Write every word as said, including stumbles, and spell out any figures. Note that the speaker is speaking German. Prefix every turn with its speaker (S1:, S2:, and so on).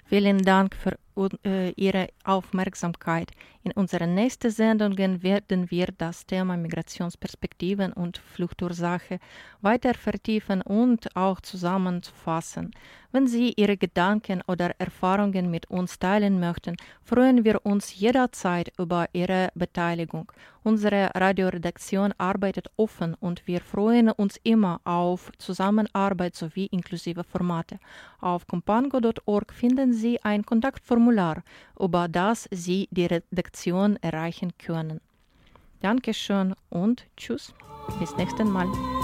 S1: Vielen Dank für äh, Ihre Aufmerksamkeit. In unseren nächsten Sendungen werden wir das Thema Migrationsperspektiven und Fluchtursache weiter vertiefen und auch zusammenfassen. Wenn Sie Ihre Gedanken oder Erfahrungen mit uns teilen möchten, freuen wir uns jederzeit über Ihre Beteiligung. Unsere Radioredaktion arbeitet offen und wir freuen uns immer auf Zusammenarbeit sowie inklusive Formate. Auf compango Punkt org finden Sie ein Kontaktformular, über das Sie die Redaktion erreichen können. Dankeschön und tschüss, bis nächsten Mal.